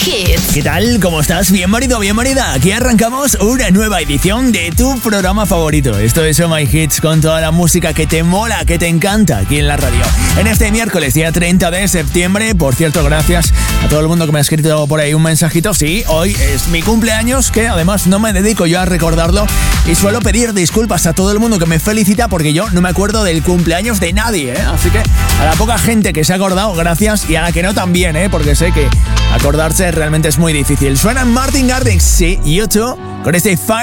Hits. ¿Qué tal? ¿Cómo estás? Bienvenido, bienvenida. Aquí arrancamos una nueva edición de tu programa favorito. Esto es Oh My Hits, con toda la música que te mola, que te encanta aquí en la radio. En este miércoles, día 30 de septiembre, por cierto, gracias a todo el mundo que me ha escrito por ahí un mensajito. Sí, hoy es mi cumpleaños, que además no me dedico yo a recordarlo y suelo pedir disculpas a todo el mundo que me felicita porque yo no me acuerdo del cumpleaños de nadie, ¿eh? Así que a la poca gente que se ha acordado, gracias, y a la que no también, porque sé que acordarse realmente es muy difícil. Suenan Martin Garrix, sí, YouTube, con este